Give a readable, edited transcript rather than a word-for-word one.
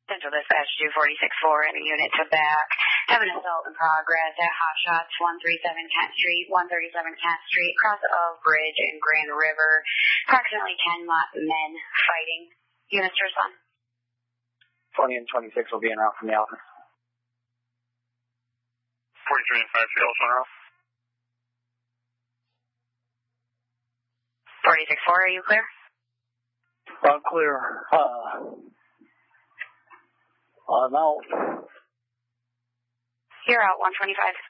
Central Dispatch 246-4 and a unit to back. Have an assault in progress at Hot Shots 137 Kent Street, 137 Kent Street, across Oak Bridge and Grand River. Approximately 10 men fighting. Units to respond. 20 and 26 will be en route from the office. 43 and 5 also en route. 46-4, are you clear? I'm clear. I'm out. You're out, 125.